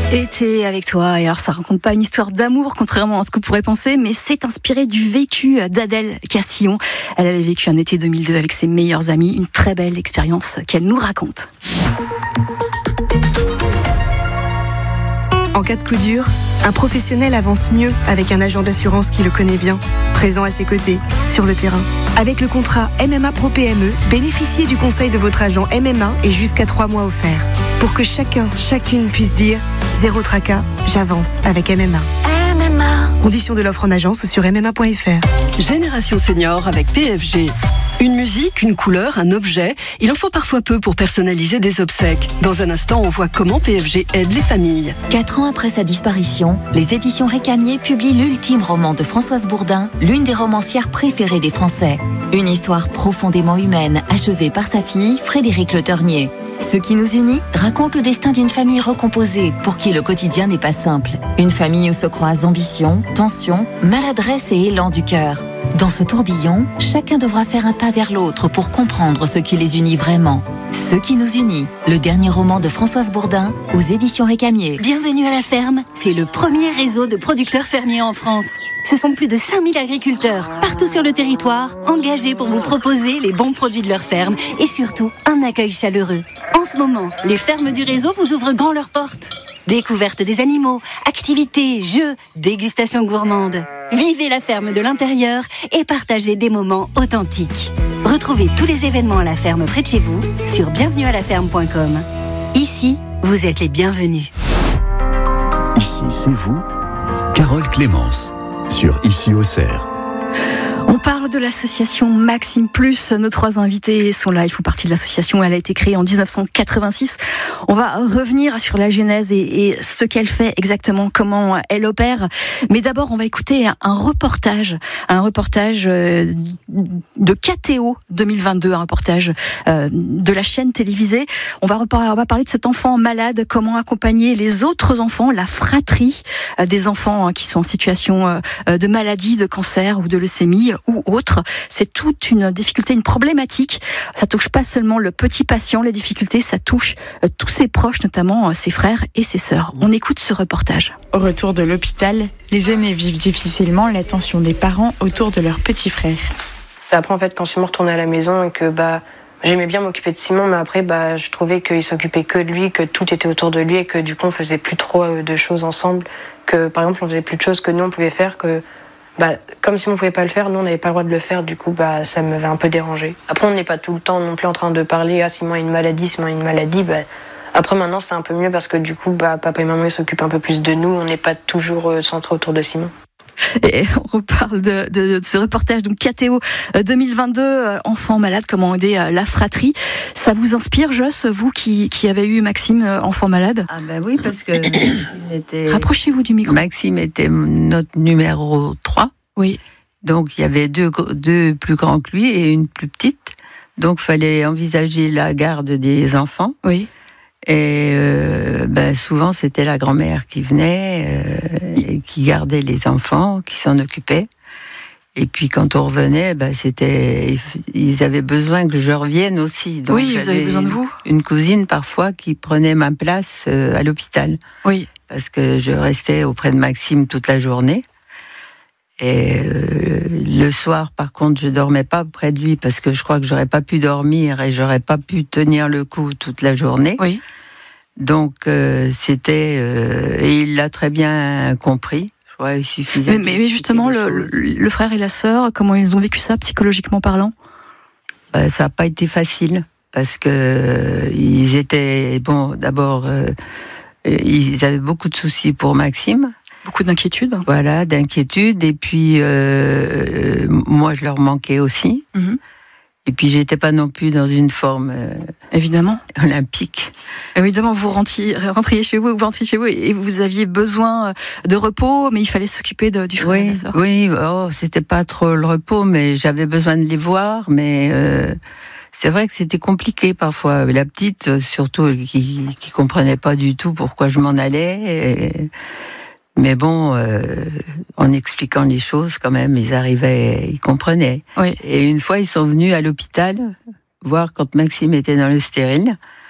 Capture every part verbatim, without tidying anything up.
Été avec toi, et alors ça raconte pas une histoire d'amour contrairement à ce que vous pourrez penser, mais c'est inspiré du vécu d'Adèle Castillon. Elle avait vécu un été deux mille deux avec ses meilleurs amis, une très belle expérience qu'elle nous raconte. En cas de coup dur, un professionnel avance mieux avec un agent d'assurance qui le connaît bien, présent à ses côtés, sur le terrain. Avec le contrat M M A Pro P M E, bénéficiez du conseil de votre agent M M A et jusqu'à trois mois offerts. Pour que chacun, chacune puisse dire « Zéro tracas, j'avance avec M M A ». M M A. Conditions de l'offre en agence ou sur m m a point f r. Génération Senior avec P F G. Une musique, une couleur, un objet, il en faut parfois peu pour personnaliser des obsèques. Dans un instant, on voit comment P F G aide les familles. Quatre ans après sa disparition, les éditions Récamier publient l'ultime roman de Françoise Bourdin, l'une des romancières préférées des Français. Une histoire profondément humaine, achevée par sa fille, Frédéric Le Ternier. Ce qui nous unit raconte le destin d'une famille recomposée pour qui le quotidien n'est pas simple. Une famille où se croisent ambition, tension, maladresse et élan du cœur. Dans ce tourbillon, chacun devra faire un pas vers l'autre pour comprendre ce qui les unit vraiment. Ce qui nous unit, le dernier roman de Françoise Bourdin aux éditions Récamier. Bienvenue à la ferme, c'est le premier réseau de producteurs fermiers en France. Ce sont plus de cinq mille agriculteurs, partout sur le territoire, engagés pour vous proposer les bons produits de leur ferme et surtout un accueil chaleureux. En ce moment, les fermes du réseau vous ouvrent grand leurs portes. Découverte des animaux, activités, jeux, dégustation gourmande. Vivez la ferme de l'intérieur et partagez des moments authentiques. Retrouvez tous les événements à la ferme près de chez vous sur bienvenue à la ferme point com. Ici, vous êtes les bienvenus. Ici, c'est vous, Carole Clémence, sur Ici Auxerre. On parle de l'association Maxime Plus. Nos trois invités sont là. Ils font partie de l'association. Elle a été créée en dix-neuf cent quatre-vingt-six. On va revenir sur la genèse et, et ce qu'elle fait exactement, comment elle opère. Mais d'abord, on va écouter un reportage, un reportage de K T O deux mille vingt-deux, un reportage de la chaîne télévisée. On va, on va parler de cet enfant malade, comment accompagner les autres enfants, la fratrie des enfants qui sont en situation de maladie, de cancer ou de leucémie ou autre. C'est toute une difficulté, une problématique. Ça touche pas seulement le petit patient, les difficultés, ça touche tous ses proches, notamment ses frères et ses sœurs. On écoute ce reportage. Au retour de l'hôpital, les aînés vivent difficilement l'attention des parents autour de leur petit frère. Après, en fait, quand Simon retournait à la maison et que bah, j'aimais bien m'occuper de Simon, mais après, bah, je trouvais qu'il s'occupait que de lui, que tout était autour de lui et que du coup, on faisait plus trop de choses ensemble. Que par exemple, on faisait plus de choses que nous, on pouvait faire, que Bah, comme Simon ne pouvait pas le faire, nous on n'avait pas le droit de le faire, du coup bah, ça m'avait un peu dérangé. Après on n'est pas tout le temps non plus en train de parler « Ah Simon a une maladie, Simon a une maladie bah, ». Après maintenant c'est un peu mieux parce que du coup bah, papa et maman ils s'occupent un peu plus de nous, on n'est pas toujours euh, centré autour de Simon. Et on reparle de, de, de ce reportage, donc K T O deux mille vingt-deux, euh, enfants malades, comment aider euh, la fratrie. Ça vous inspire, Joss, vous qui, qui avez eu Maxime, euh, enfant malade? Ah ben oui, parce que Maxime était... Rapprochez-vous du micro. Maxime était notre numéro trois. Oui. Donc il y avait deux, deux plus grands que lui et une plus petite. Donc il fallait envisager la garde des enfants. Oui. Et euh, ben, souvent c'était la grand-mère qui venait, euh, et qui gardait les enfants, qui s'en occupait. Et puis quand on revenait, ben, c'était, ils avaient besoin que je revienne aussi. Donc, oui, ils avaient besoin de vous. Une cousine parfois qui prenait ma place euh, à l'hôpital. Oui. Parce que je restais auprès de Maxime toute la journée. Et euh, le soir, par contre, je dormais pas près de lui parce que je crois que j'aurais pas pu dormir et j'aurais pas pu tenir le coup toute la journée. Oui. Donc euh, c'était euh, et il l'a très bien compris. Je crois il suffisait. Mais, mais justement, le, le, le frère et la sœur, comment ils ont vécu ça psychologiquement parlant? Bah, ça n'a pas été facile parce que euh, ils étaient bon. D'abord, euh, ils avaient beaucoup de soucis pour Maxime. Beaucoup d'inquiétude. Voilà, d'inquiétude. Et puis, euh, moi, je leur manquais aussi. Mm-hmm. Et puis, j'étais pas non plus dans une forme euh, évidemment olympique. Évidemment, vous rentriez, rentriez chez vous, vous rentriez chez vous, et vous aviez besoin de repos, mais il fallait s'occuper de, du frère oui, et de la sœur. Oui, oh, c'était pas trop le repos, mais j'avais besoin de les voir. Mais euh, c'est vrai que c'était compliqué parfois. La petite, surtout, qui, qui comprenait pas du tout pourquoi je m'en allais. Et, mais bon, euh, en expliquant les choses, quand même, ils arrivaient, ils comprenaient. Oui. Et une fois, ils sont venus à l'hôpital voir quand Maxime était dans le stérile.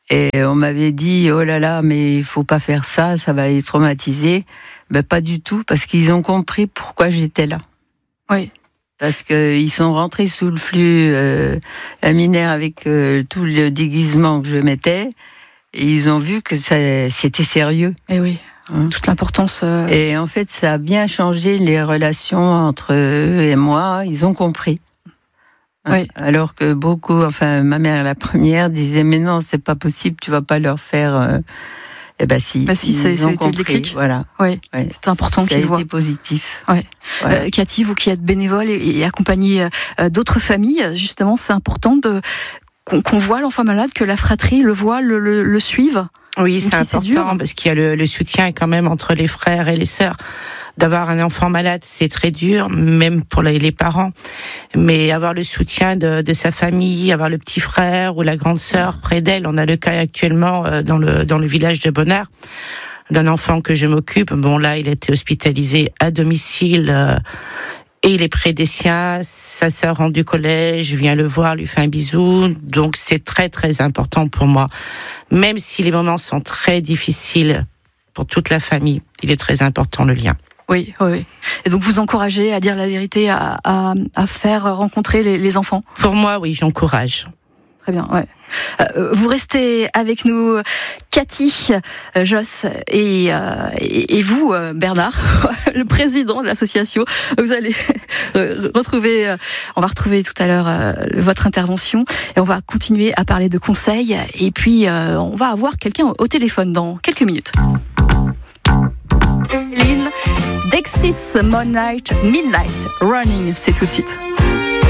Et on m'avait dit, oh là là, mais il faut pas faire ça, ça va les traumatiser. Ben, pas du tout, parce qu'ils ont compris pourquoi j'étais là. Oui. Parce qu'ils sont rentrés sous le flux euh, laminaire avec euh, tout le déguisement que je mettais, et ils ont vu que ça, c'était sérieux. Et oui, hein. Toute l'importance. Euh... Et en fait, ça a bien changé les relations entre eux et moi, ils ont compris. Oui. Alors que beaucoup, enfin ma mère la première disait mais non c'est pas possible, tu vas pas leur faire. Euh... Eh ben si. Bah si, c'est, c'était le déclic. Voilà. Oui. Ouais. C'est important qu'ils voient. Ça a été positif. Ouais. Voilà. Euh, Cathy, vous qui êtes bénévole et, et accompagnez euh, d'autres familles, justement, c'est important de qu'on, qu'on voit l'enfant malade, que la fratrie le voit, le, le, le suive. Oui, c'est si important parce qu'il y a le, le soutien quand même entre les frères et les sœurs. D'avoir un enfant malade, c'est très dur, même pour les, les parents. Mais avoir le soutien de, de sa famille, avoir le petit frère ou la grande sœur près d'elle, on a le cas actuellement euh, dans le dans le village de Bonnard d'un enfant que je m'occupe. Bon là, il a été hospitalisé à domicile euh, et il est près des siens. Sa sœur rentre du collège, vient le voir, lui fait un bisou. Donc c'est très très important pour moi, même si les moments sont très difficiles pour toute la famille. Il est très important le lien. Oui, oui, oui. Et donc vous encouragez à dire la vérité, à, à, à faire rencontrer les, les enfants. Pour moi, oui, j'encourage. Très bien, ouais. Euh, vous restez avec nous, Cathy, euh, Joss et, euh, et, et vous, euh, Bernard, le président de l'association. Vous allez retrouver, euh, on va retrouver tout à l'heure euh, votre intervention et on va continuer à parler de conseils. Et puis, euh, on va avoir quelqu'un au téléphone dans quelques minutes. Lynn, Dexys, Moonlight, Midnight, Running, c'est tout de suite.